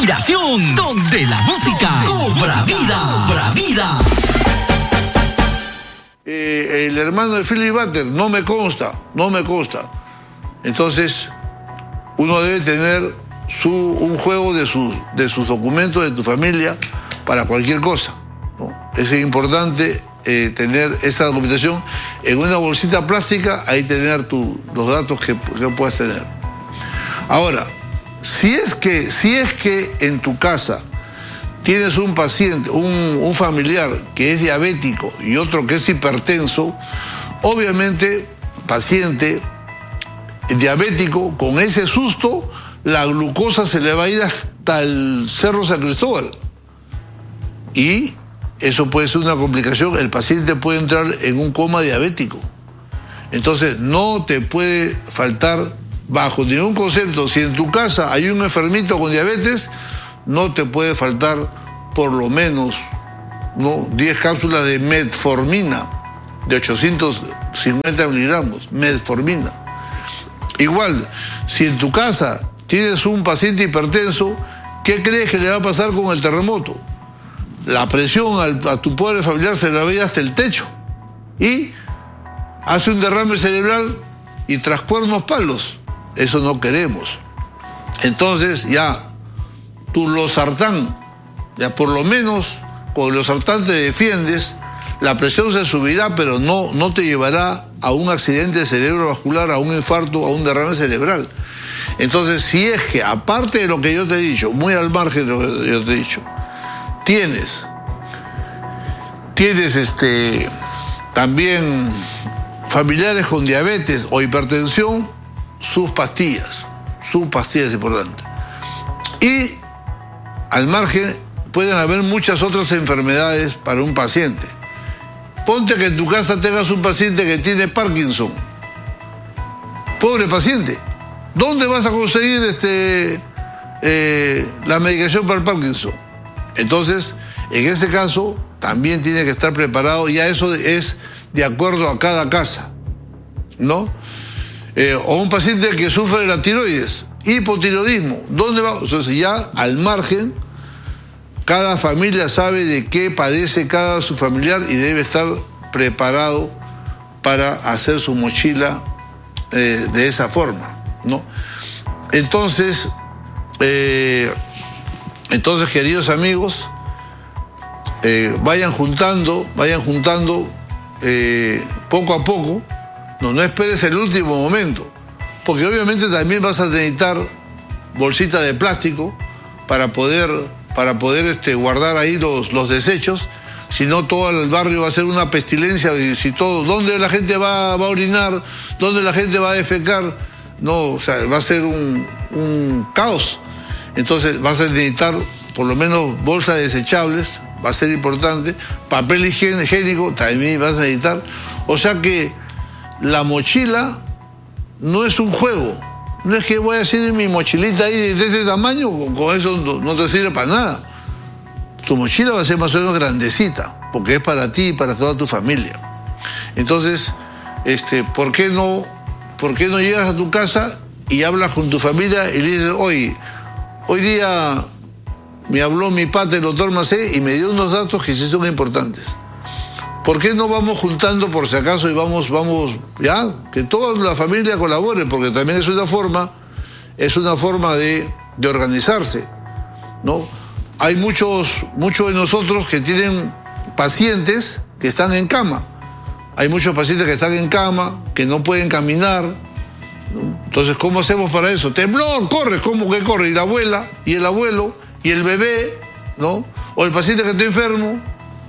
inspiración, donde la música cobra vida, cobra vida. El hermano de Philip Butter, no me consta. Entonces, uno debe tener un juego de sus documentos, de tu familia, para cualquier cosa, ¿no? Es importante tener esa documentación en una bolsita plástica, ahí tener los datos que puedas tener. Ahora, si es que en tu casa tienes un paciente, un familiar que es diabético y otro que es hipertenso, obviamente, paciente diabético, con ese susto, la glucosa se le va a ir hasta el Cerro San Cristóbal. Y eso puede ser una complicación. El paciente puede entrar en un coma diabético. Entonces, no te puede faltar, bajo ningún concepto, si en tu casa hay un enfermito con diabetes, no te puede faltar por lo menos, ¿no?, 10 cápsulas de metformina, de 850 miligramos, metformina. Igual, si en tu casa tienes un paciente hipertenso, ¿qué crees que le va a pasar con el terremoto? La presión a tu pobre familiar se le va a ir hasta el techo y hace un derrame cerebral y trascuernos palos. Eso no queremos. Entonces ya, tu losartán, ya por lo menos con losartán te defiendes, la presión se subirá, pero no te llevará a un accidente cerebrovascular, a un infarto, a un derrame cerebral. Entonces, si es que, aparte de lo que yo te he dicho, muy al margen de lo que yo te he dicho, tienes también familiares con diabetes o hipertensión, sus pastillas es importante. Y al margen pueden haber muchas otras enfermedades para un paciente. Ponte que en tu casa tengas un paciente que tiene Parkinson. Pobre paciente. ¿Dónde vas a conseguir la medicación para el Parkinson? Entonces, en ese caso, también tiene que estar preparado. Ya eso es de acuerdo a cada casa, ¿no? O un paciente que sufre de la tiroides, hipotiroidismo. ¿Dónde va? Entonces, ya al margen, cada familia sabe de qué padece cada su familiar y debe estar preparado para hacer su mochila de esa forma, ¿no? Entonces, queridos amigos, vayan juntando poco a poco. No esperes el último momento, porque obviamente también vas a necesitar bolsitas de plástico para poder guardar ahí los desechos. Si no, todo el barrio va a ser una pestilencia. ¿Dónde la gente va a orinar? ¿Dónde la gente va a defecar? No, o sea, va a ser un caos. Entonces vas a necesitar por lo menos bolsas desechables, va a ser importante. Papel higiénico también vas a necesitar. O sea que la mochila no es un juego. No es que voy a hacer mi mochilita ahí de este tamaño, con eso no te sirve para nada. Tu mochila va a ser más o menos grandecita, porque es para ti y para toda tu familia. Entonces, ¿por qué no llegas a tu casa y hablas con tu familia y le dices, hoy día me habló mi pata, el doctor Macé, y me dio unos datos que sí son importantes? ¿Por qué no vamos juntando por si acaso y vamos, ya, que toda la familia colabore? Porque también es una forma de organizarse, ¿no? Hay muchos de nosotros que tienen pacientes que están en cama. Hay muchos pacientes que están en cama, que no pueden caminar, ¿no? Entonces, ¿cómo hacemos para eso? Temblor, corre, ¿cómo que corre? Y la abuela, y el abuelo, y el bebé, ¿no? O el paciente que está enfermo.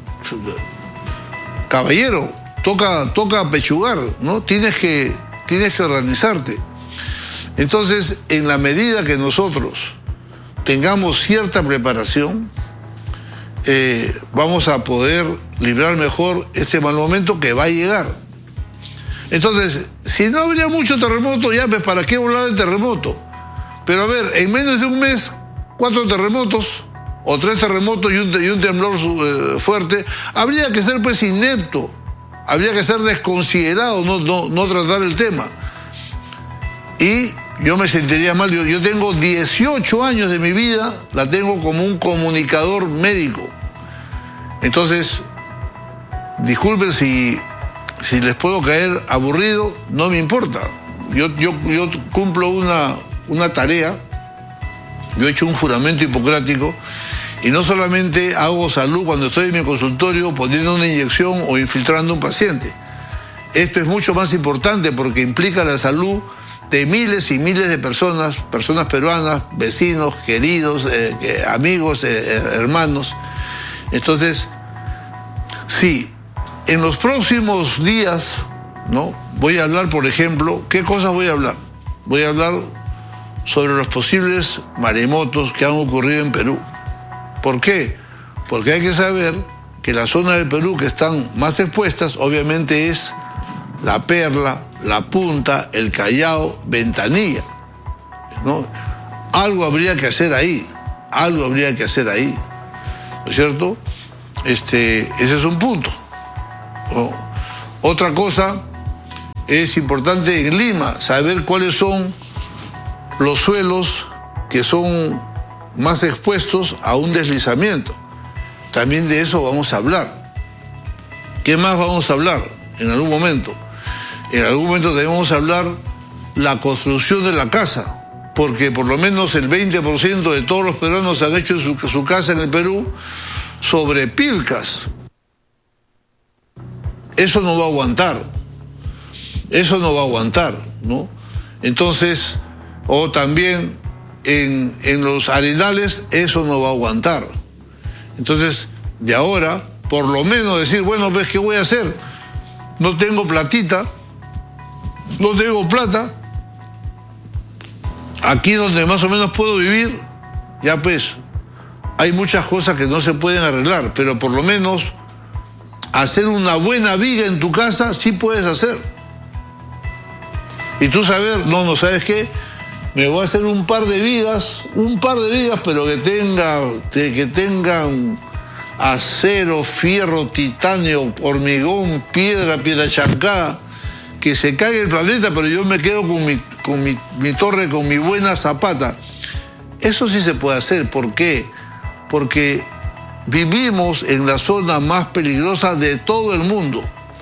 Caballero, toca pechugar, ¿no? Tienes que organizarte. Entonces, en la medida que nosotros tengamos cierta preparación, vamos a poder librar mejor este mal momento que va a llegar. Entonces, si no habría mucho terremoto, ya ves, ¿para qué hablar de terremoto? Pero a ver, en menos de un mes, 4 terremotos, o 3 terremotos y un temblor fuerte, habría que ser pues inepto, habría que ser desconsiderado, no tratar el tema. Y yo me sentiría mal. Yo tengo 18 años de mi vida, la tengo como un comunicador médico. Entonces, disculpen si les puedo caer aburrido, no me importa. Yo cumplo una tarea, yo he hecho un juramento hipocrático y no solamente hago salud cuando estoy en mi consultorio poniendo una inyección o infiltrando a un paciente. Esto es mucho más importante porque implica la salud de miles y miles de personas peruanas, vecinos, queridos, amigos, hermanos. Entonces, sí, en los próximos días, ¿no? Voy a hablar, por ejemplo, ¿qué cosas voy a hablar? Voy a hablar sobre los posibles maremotos que han ocurrido en Perú. ¿Por qué? Porque hay que saber que la zona del Perú que están más expuestas, obviamente, es La Perla, La Punta, El Callao, Ventanilla, ¿no? Algo habría que hacer ahí, ¿no es cierto? Ese es un punto, ¿no? Otra cosa, es importante en Lima saber cuáles son los suelos que son más expuestos a un deslizamiento. También de eso vamos a hablar. ¿Qué más vamos a hablar en algún momento? En algún momento debemos hablar la construcción de la casa, porque por lo menos el 20% de todos los peruanos han hecho su casa en el Perú sobre pilcas. Eso no va a aguantar, ¿no? Entonces, o también en los arenales, eso no va a aguantar. Entonces, de ahora, por lo menos decir, bueno, pues, ¿qué voy a hacer? No tengo plata. Aquí donde más o menos puedo vivir, ya pues, hay muchas cosas que no se pueden arreglar, pero por lo menos hacer una buena viga en tu casa sí puedes hacer. Y tú saber, no, ¿sabes qué? Me voy a hacer un par de vigas, pero que tengan acero, fierro, titanio, hormigón, piedra chancada, que se caiga el planeta, pero yo me quedo con mi torre, con mi buena zapata. Eso sí se puede hacer. ¿Por qué? Porque vivimos en la zona más peligrosa de todo el mundo.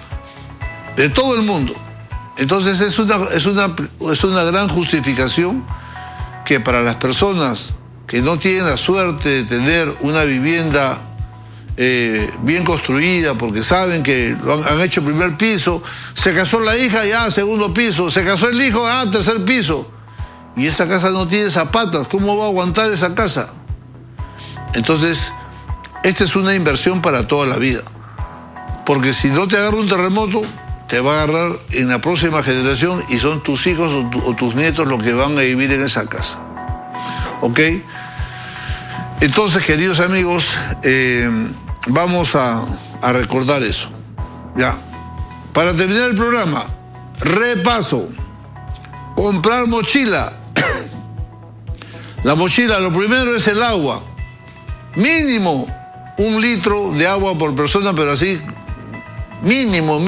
Entonces es una gran justificación que para las personas que no tienen la suerte de tener una vivienda bien construida, porque saben que han hecho primer piso, se casó la hija, ya segundo piso, se casó el hijo, tercer piso, y esa casa no tiene zapatas, ¿cómo va a aguantar esa casa? Entonces, esta es una inversión para toda la vida, porque si no te agarra un terremoto, te va a agarrar en la próxima generación y son tus hijos o tus nietos los que van a vivir en esa casa. ¿Ok? Entonces, queridos amigos, vamos a recordar eso. Ya. Para terminar el programa, repaso. Comprar mochila. La mochila, lo primero es el agua. Mínimo 1 litro de agua por persona, pero así, mínimo.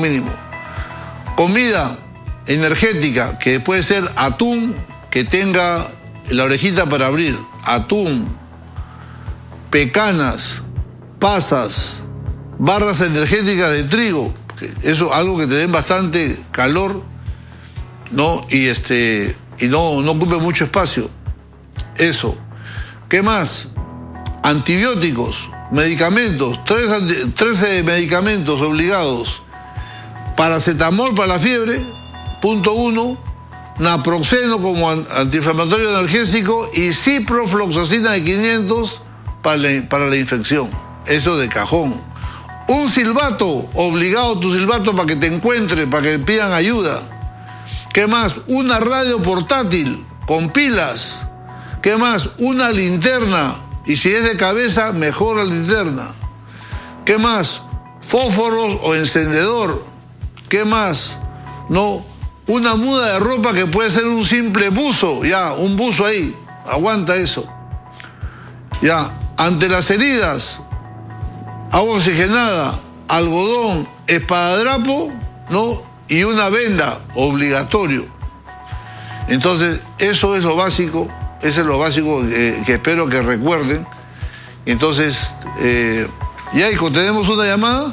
Comida energética, que puede ser atún, que tenga la orejita para abrir, atún, pecanas, pasas, barras energéticas de trigo, eso algo que te den bastante calor, ¿no? Y no ocupe mucho espacio. Eso. ¿Qué más? Antibióticos, medicamentos, 13 medicamentos obligados. Paracetamol para la fiebre, punto 1, naproxeno como antiinflamatorio analgésico y ciprofloxacina de 500 para la infección. Eso de cajón. Un silbato, obligado tu silbato para que te encuentre, para que te pidan ayuda. ¿Qué más? Una radio portátil con pilas. ¿Qué más? Una linterna. Y si es de cabeza, mejor la linterna. ¿Qué más? Fósforos o encendedor. ¿Qué más? No, una muda de ropa que puede ser un simple buzo. Ya, un buzo ahí. Aguanta eso. Ya, ante las heridas, agua oxigenada, algodón, espadadrapo, ¿no? Y una venda, obligatorio. Entonces, eso es lo básico, que espero que recuerden. Entonces, Yaico, ¿tenemos una llamada?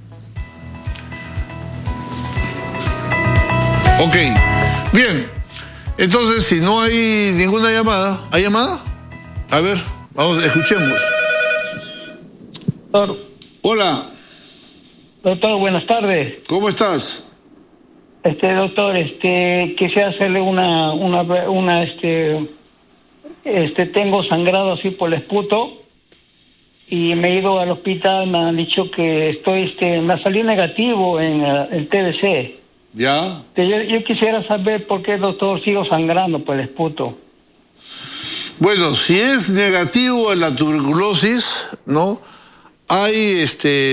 Ok, bien. Entonces, si no hay ninguna llamada, ¿hay llamada? A ver, vamos, escuchemos. Doctor. Hola. Doctor, buenas tardes. ¿Cómo estás? Doctor, quisiera hacerle tengo sangrado así por el esputo y me he ido al hospital, me han dicho que me salí negativo en el TBC. ¿Ya? Yo quisiera saber por qué, doctor, sigo sangrando por el esputo. Bueno, si es negativo a la tuberculosis, ¿no? Hay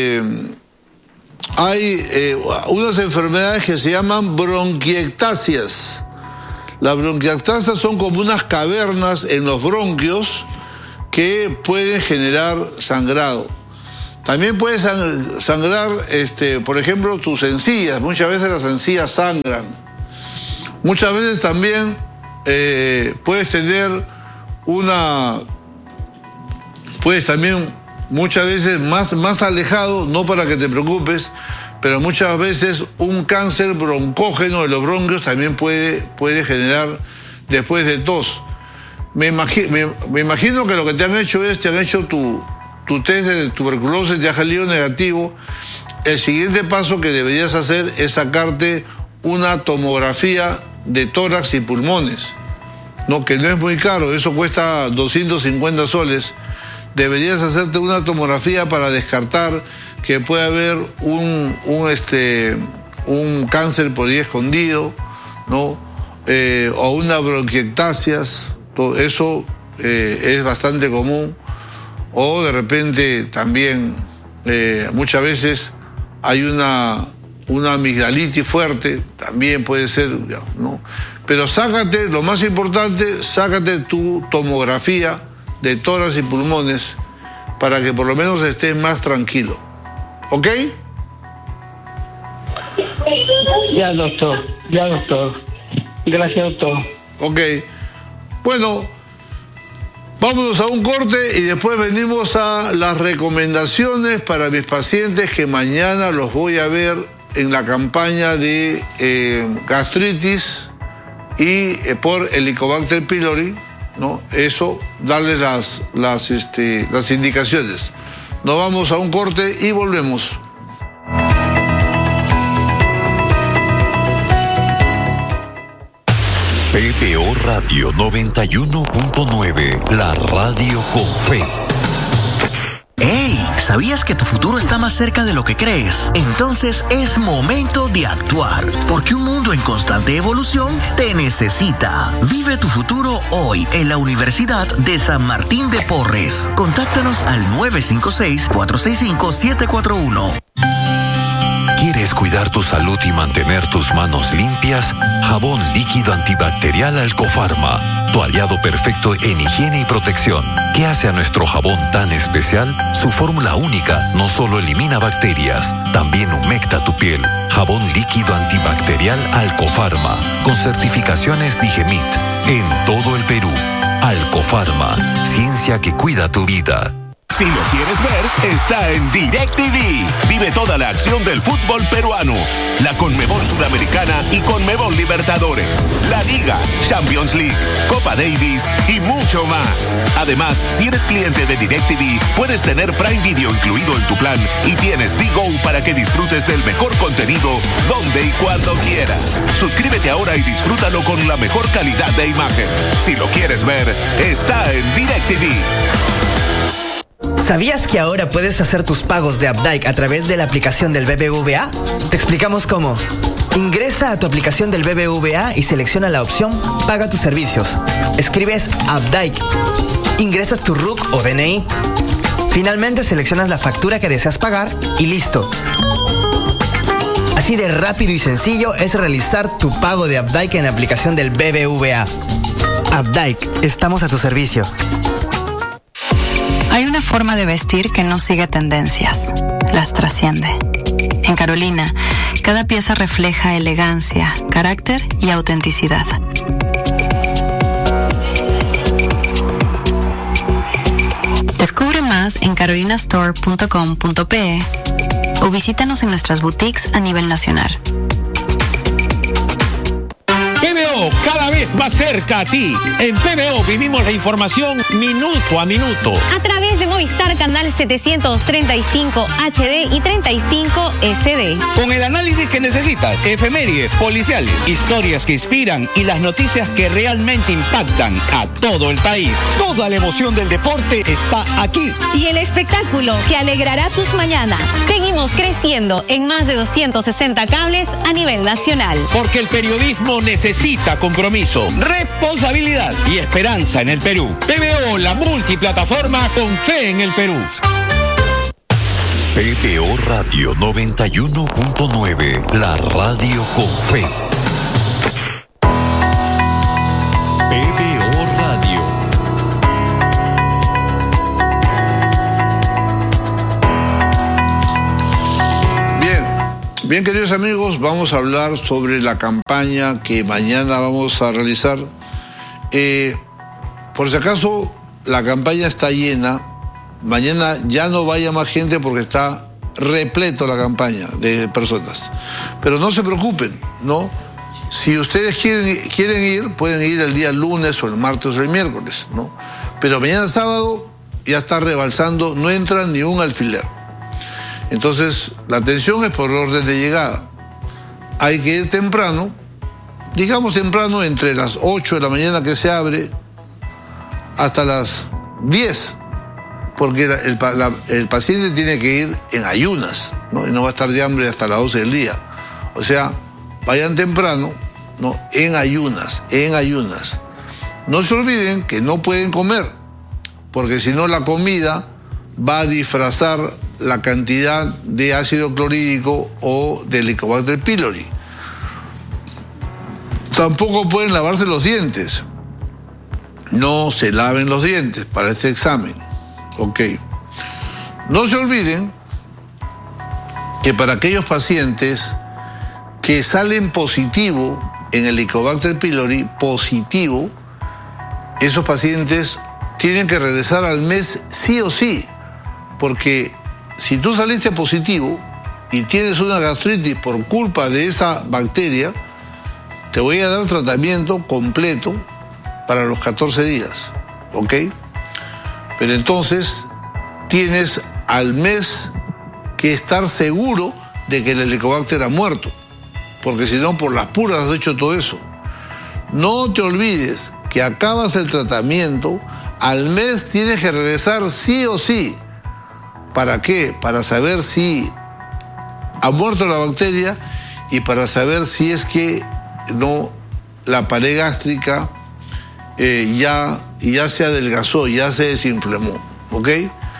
unas enfermedades que se llaman bronquiectasias. Las bronquiectasias son como unas cavernas en los bronquios que pueden generar sangrado. También puede sangrar, por ejemplo, tus encías. Muchas veces las encías sangran. Muchas veces también puedes también muchas veces más alejado, no para que te preocupes, pero muchas veces un cáncer broncógeno de los bronquios también puede generar después de tos. Me imagino que lo que te han hecho tu test de tuberculosis, te ha salido negativo. El siguiente paso que deberías hacer es sacarte una tomografía de tórax y pulmones, ¿no? Que no es muy caro, eso cuesta 250 soles. Deberías hacerte una tomografía para descartar que puede haber un cáncer por ahí escondido, ¿no? O una bronquiectasias. Todo eso es bastante común. O de repente también muchas veces hay una amigdalitis fuerte, también puede ser, ¿no? Pero lo más importante, sácate tu tomografía de tórax y pulmones para que por lo menos estés más tranquilo. ¿Ok? Ya, doctor. Gracias, doctor. Ok. Bueno, vámonos a un corte y después venimos a las recomendaciones para mis pacientes que mañana los voy a ver en la campaña de gastritis y por Helicobacter pylori, ¿no? Eso, darles las indicaciones. Nos vamos a un corte y volvemos. PPO Radio 91.9, la radio con fe. ¡Hey! ¿Sabías que tu futuro está más cerca de lo que crees? Entonces es momento de actuar, porque un mundo en constante evolución te necesita. Vive tu futuro hoy en la Universidad de San Martín de Porres. Contáctanos al 956-465-741. ¿Quieres cuidar tu salud y mantener tus manos limpias? Jabón líquido antibacterial Alcofarma, tu aliado perfecto en higiene y protección. ¿Qué hace a nuestro jabón tan especial? Su fórmula única no solo elimina bacterias, también humecta tu piel. Jabón líquido antibacterial Alcofarma, con certificaciones Digemit, en todo el Perú. Alcofarma, ciencia que cuida tu vida. Si lo quieres ver, está en DirecTV. Vive toda la acción del fútbol peruano, la Conmebol Sudamericana y Conmebol Libertadores, la Liga, Champions League, Copa Davis y mucho más. Además, si eres cliente de DirecTV, puedes tener Prime Video incluido en tu plan y tienes Digo para que disfrutes del mejor contenido donde y cuando quieras. Suscríbete ahora y disfrútalo con la mejor calidad de imagen. Si lo quieres ver, está en DirecTV. ¿Sabías que ahora puedes hacer tus pagos de Updike a través de la aplicación del BBVA? Te explicamos cómo. Ingresa a tu aplicación del BBVA y selecciona la opción Paga tus servicios. Escribes Updike. Ingresas tu RUC o DNI. Finalmente seleccionas la factura que deseas pagar y listo. Así de rápido y sencillo es realizar tu pago de Updike en la aplicación del BBVA. Updike, estamos a tu servicio. Hay una forma de vestir que no sigue tendencias, las trasciende. En Carolina, cada pieza refleja elegancia, carácter y autenticidad. Descubre más en carolinastore.com.pe o visítanos en nuestras boutiques a nivel nacional. PBO, cada vez más cerca a ti. En PBO vivimos la información minuto a minuto. A través de Movistar Canal 735 HD y 35 SD. Con el análisis que necesitas, efemérides, policiales, historias que inspiran y las noticias que realmente impactan a todo el país. Toda la emoción del deporte está aquí. Y el espectáculo que alegrará tus mañanas. Seguimos creciendo en más de 260 cables a nivel nacional. Porque el periodismo necesita compromiso, responsabilidad y esperanza en el Perú. PBO, la multiplataforma con fe en el Perú. PBO Radio 91.9, la radio con fe. PBO Radio. Bien, queridos amigos, vamos a hablar sobre la campaña que mañana vamos a realizar. Por si acaso, la campaña está llena. Mañana ya no vaya más gente porque está repleto la campaña de personas. Pero no se preocupen, ¿no? Si ustedes quieren ir, pueden ir el día lunes o el martes o el miércoles, ¿no? Pero mañana sábado ya está rebalsando, no entra ni un alfiler. Entonces, la atención es por orden de llegada. Hay que ir temprano, digamos temprano, entre las 8 de la mañana que se abre hasta las 10, porque el paciente tiene que ir en ayunas, ¿no? Y no va a estar de hambre hasta las 12 del día. O sea, vayan temprano, ¿no? En ayunas. No se olviden que no pueden comer, porque si no la comida va a disfrazar la cantidad de ácido clorhídrico o de Helicobacter pylori. Tampoco pueden lavarse los dientes. No se laven los dientes para este examen. Ok. No se olviden que para aquellos pacientes que salen positivo en Helicobacter pylori, positivo, esos pacientes tienen que regresar al mes sí o sí, porque si tú saliste positivo y tienes una gastritis por culpa de esa bacteria, te voy a dar tratamiento completo para los 14 días, ¿ok? Pero entonces tienes al mes que estar seguro de que el Helicobacter ha muerto, porque si no, por las puras has hecho todo eso. No te olvides que acabas el tratamiento, al mes tienes que regresar sí o sí. ¿Para qué? Para saber si ha muerto la bacteria y para saber si es que no la pared gástrica ya se adelgazó, ya se desinflamó, ¿ok?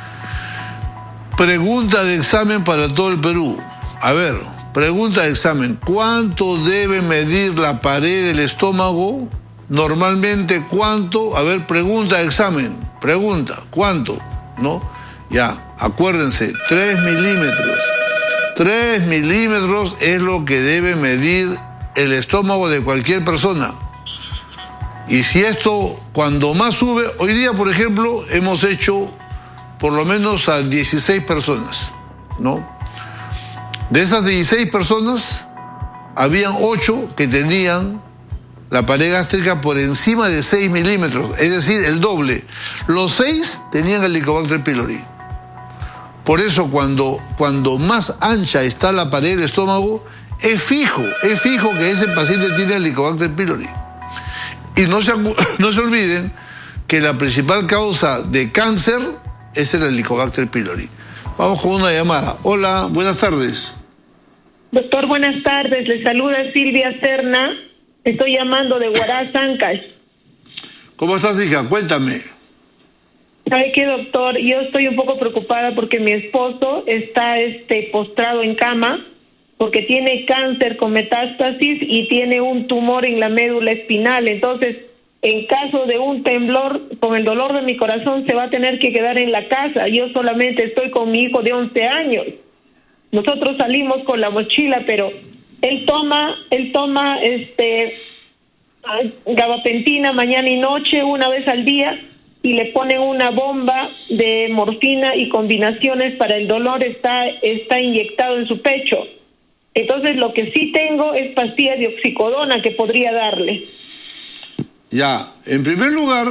Pregunta de examen para todo el Perú. A ver, pregunta de examen. ¿Cuánto debe medir la pared del estómago? Normalmente, ¿cuánto? A ver, pregunta de examen. Pregunta, ¿cuánto? ¿No? Ya, acuérdense, 3 milímetros. 3 milímetros es lo que debe medir el estómago de cualquier persona. Y si esto, cuando más sube, hoy día, por ejemplo, hemos hecho por lo menos a 16 personas, ¿no? De esas 16 personas, habían 8 que tenían la pared gástrica por encima de 6 milímetros, es decir, el doble. Los 6 tenían el Helicobacter pylori. Por eso cuando más ancha está la pared del estómago, es fijo que ese paciente tiene el Helicobacter pylori. Y no se olviden que la principal causa de cáncer es el Helicobacter pylori. Vamos con una llamada. Hola, buenas tardes. Doctor, buenas tardes. Le saluda Silvia Serna. Estoy llamando de Huaraz, Ancash. ¿Cómo estás, hija? Cuéntame. ¿Sabe qué, doctor? Yo estoy un poco preocupada porque mi esposo está postrado en cama porque tiene cáncer con metástasis y tiene un tumor en la médula espinal. Entonces, en caso de un temblor, con el dolor de mi corazón, se va a tener que quedar en la casa. Yo solamente estoy con mi hijo de 11 años. Nosotros salimos con la mochila, pero él toma gabapentina mañana y noche, una vez al día, y le ponen una bomba de morfina y combinaciones para el dolor, está inyectado en su pecho. Entonces lo que sí tengo es pastillas de oxicodona que podría darle. Ya, en primer lugar,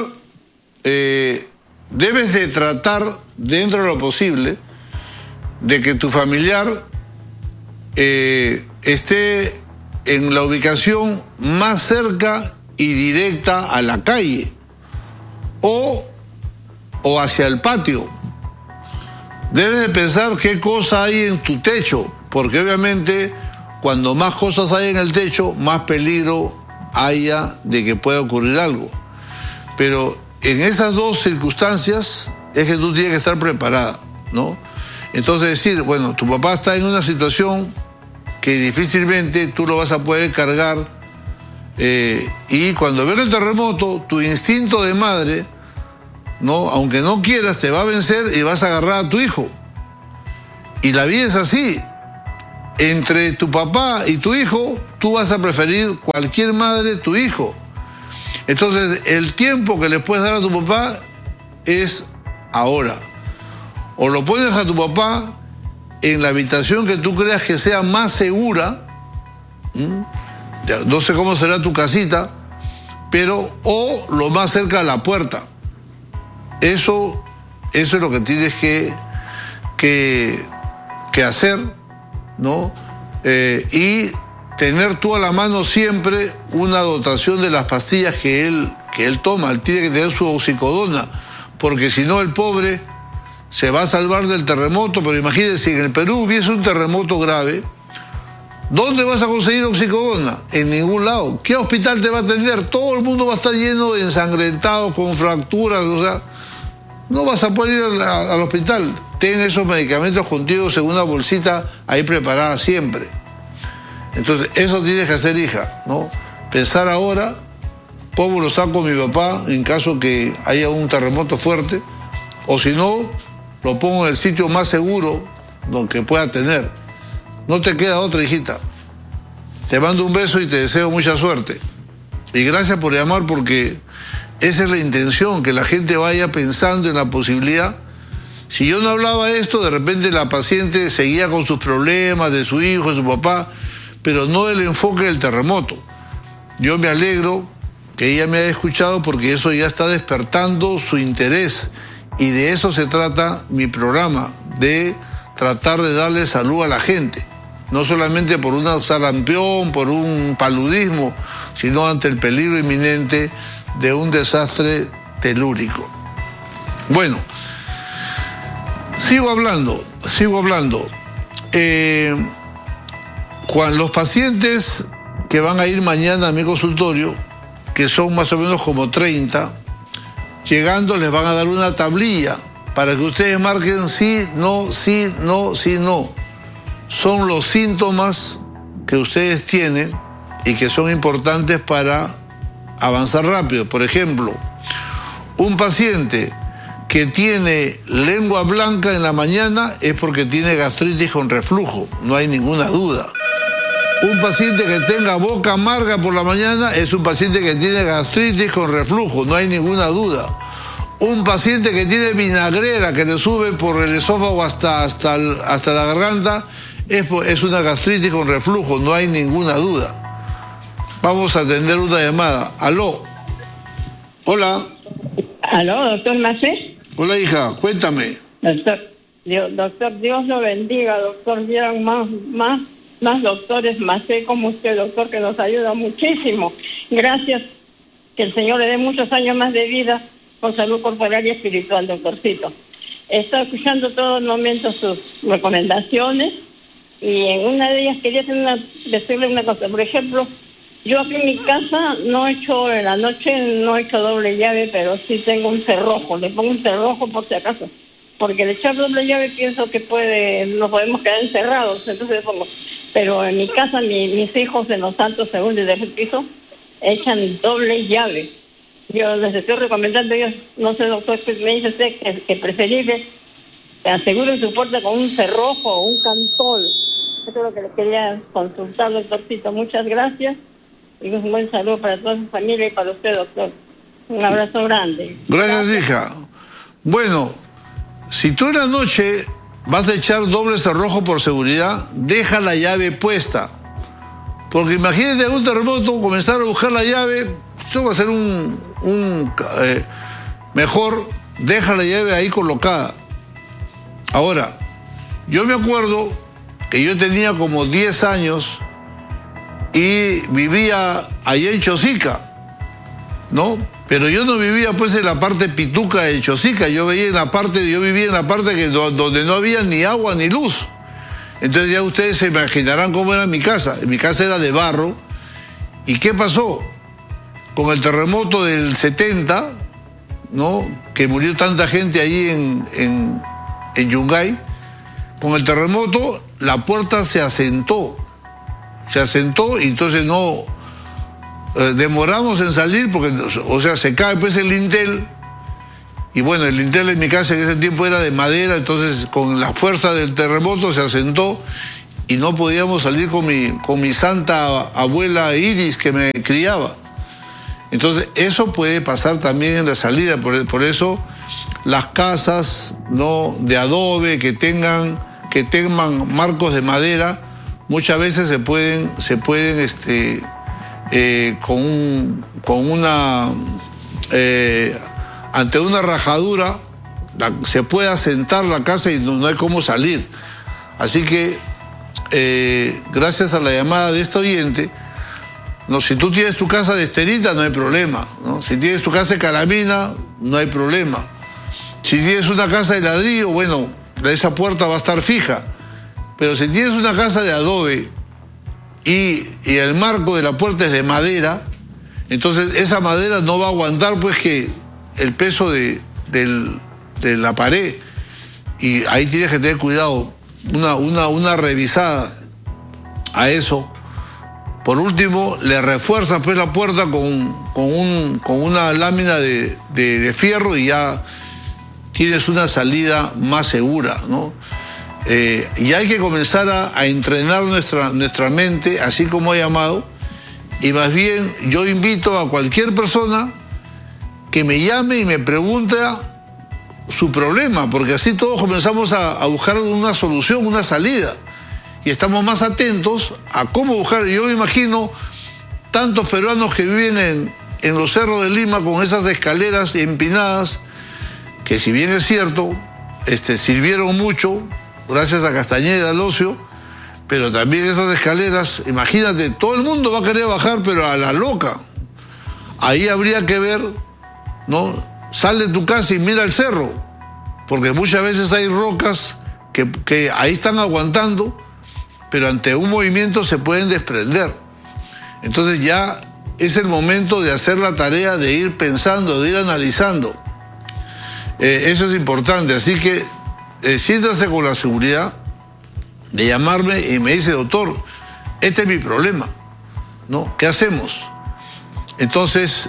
debes de tratar, dentro de lo posible, de que tu familiar esté en la ubicación más cerca y directa a la calle o hacia el patio. Debes de pensar qué cosa hay en tu techo, porque obviamente cuando más cosas hay en el techo, más peligro haya de que pueda ocurrir algo. Pero en esas dos circunstancias es que tú tienes que estar preparada, ¿no? Entonces decir, bueno, tu papá está en una situación que difícilmente tú lo vas a poder cargar, y cuando venga el terremoto, tu instinto de madre, ¿no?, aunque no quieras, te va a vencer y vas a agarrar a tu hijo. Y la vida es así. Entre tu papá y tu hijo, tú vas a preferir cualquier madre tu hijo. Entonces, el tiempo que le puedes dar a tu papá es ahora. O lo pones a tu papá en la habitación que tú creas que sea más segura, no sé cómo será tu casita, pero o lo más cerca a la puerta. Eso es lo que tienes que hacer, ¿no? Y tener tú a la mano siempre una dotación de las pastillas que él toma. Él tiene que tener su oxicodona, porque si no el pobre se va a salvar del terremoto. Pero imagínense, si en el Perú hubiese un terremoto grave, ¿dónde vas a conseguir oxicodona? En ningún lado. ¿Qué hospital te va a atender? Todo el mundo va a estar lleno de ensangrentados, con fracturas, o sea, no vas a poder ir al hospital. Ten esos medicamentos contigo en una bolsita ahí preparada siempre. Entonces, eso tienes que hacer, hija, ¿no? Pensar ahora cómo lo saco a mi papá en caso que haya un terremoto fuerte, o si no, lo pongo en el sitio más seguro donde pueda tener. No te queda otra, hijita. Te mando un beso y te deseo mucha suerte. Y gracias por llamar, porque esa es la intención, que la gente vaya pensando en la posibilidad. Si yo no hablaba esto, de repente la paciente seguía con sus problemas de su hijo, de su papá, pero no el enfoque del terremoto. Yo me alegro que ella me haya escuchado, porque eso ya está despertando su interés. Y de eso se trata mi programa, de tratar de darle salud a la gente. No solamente por un sarampión, por un paludismo, sino ante el peligro inminente de un desastre telúrico. Bueno, sigo hablando. Cuando los pacientes que van a ir mañana a mi consultorio, que son más o menos como 30, llegando les van a dar una tablilla para que ustedes marquen sí, no, sí, no, sí, no. Son los síntomas que ustedes tienen y que son importantes para avanzar rápido. Por ejemplo, un paciente que tiene lengua blanca en la mañana es porque tiene gastritis con reflujo, no hay ninguna duda. Un paciente que tenga boca amarga por la mañana es un paciente que tiene gastritis con reflujo, no hay ninguna duda. Un paciente que tiene vinagrera que le sube por el esófago hasta la garganta es una gastritis con reflujo, no hay ninguna duda. Vamos a atender una llamada. Aló. Hola. Aló, doctor Macé. Hola, hija, cuéntame. Doctor, Dios lo bendiga, doctor. Vieron más doctores Macé como usted, doctor, que nos ayuda muchísimo. Gracias. Que el Señor le dé muchos años más de vida con salud corporal y espiritual, doctorcito. He estado escuchando todo el momento sus recomendaciones, y en una de ellas quería decirle una cosa. Por ejemplo, yo aquí en mi casa en la noche no he hecho doble llave, pero sí tengo un cerrojo. Le pongo un cerrojo por si acaso, porque al echar doble llave pienso que nos podemos quedar encerrados, entonces le pongo. Pero en mi casa mis hijos en los altos, segundo y tercer piso, echan doble llave. Yo les estoy recomendando, no sé, doctor, me dice usted que preferible que aseguren su puerta con un cerrojo o un cantol. Eso es lo que le quería consultar, doctorcito. Muchas gracias y un buen saludo para toda su familia y para usted, doctor. Un abrazo grande. Gracias, hija. Bueno, si tú en la noche vas a echar doble cerrojo por seguridad, deja la llave puesta. Porque imagínate un terremoto, comenzar a buscar la llave, esto va a ser mejor, deja la llave ahí colocada. Ahora, yo me acuerdo que yo tenía como 10 años y vivía allá en Chosica, ¿no? Pero yo no vivía pues en la parte pituca de Chosica, yo vivía en la parte donde no había ni agua ni luz. Entonces ya ustedes se imaginarán cómo era mi casa. Mi casa era de barro. ¿Y qué pasó? Con el terremoto del 70, ¿no? Que murió tanta gente allí en Yungay, con el terremoto la puerta se asentó y entonces no demoramos en salir porque, o sea, se cae pues el lintel. Y bueno, el lintel en mi casa en ese tiempo era de madera, entonces con la fuerza del terremoto se asentó y no podíamos salir con mi santa abuela Iris que me criaba. Entonces eso puede pasar también en la salida, por eso las casas, ¿no?, de adobe que tengan marcos de madera, muchas veces se pueden ante una rajadura se puede asentar la casa y no hay cómo salir. Así que gracias a la llamada de este oyente, no, si tú tienes tu casa de esterita no hay problema, ¿no? Si tienes tu casa de calamina no hay problema. Si tienes una casa de ladrillo, bueno, esa puerta va a estar fija. Pero si tienes una casa de adobe y el marco de la puerta es de madera, entonces esa madera no va a aguantar pues que el peso de la pared, y ahí tienes que tener cuidado, una revisada a eso. Por último, le refuerzas pues la puerta con una lámina de fierro y ya tienes una salida más segura, ¿no? Y hay que comenzar a entrenar nuestra mente, así como ha llamado, y más bien yo invito a cualquier persona que me llame y me pregunte su problema, porque así todos comenzamos a buscar una solución, una salida, y estamos más atentos a cómo buscar. Yo me imagino tantos peruanos que viven en los cerros de Lima con esas escaleras empinadas, que si bien es cierto, sirvieron mucho, gracias a Castañeda, al Ocio, pero también esas escaleras, imagínate, todo el mundo va a querer bajar, pero a la loca. Ahí habría que ver, ¿no? Sal de tu casa y mira el cerro, porque muchas veces hay rocas que ahí están aguantando, pero ante un movimiento se pueden desprender. Entonces ya es el momento de hacer la tarea, de ir pensando, de ir analizando. Eso es importante, así que siéntase con la seguridad de llamarme y me dice: doctor, este es mi problema, ¿no? ¿Qué hacemos? Entonces,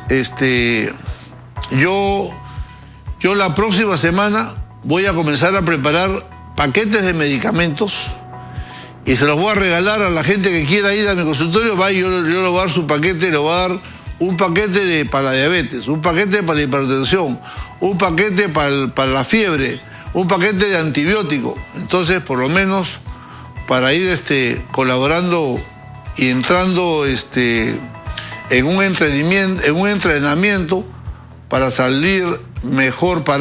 yo la próxima semana voy a comenzar a preparar paquetes de medicamentos y se los voy a regalar a la gente que quiera ir a mi consultorio. Va, y yo le voy a dar su paquete, le voy a dar un paquete para la diabetes, un paquete para la hipertensión, un paquete para la fiebre, un paquete de antibiótico. Entonces, por lo menos, para ir colaborando y entrando en un entrenamiento para salir mejor para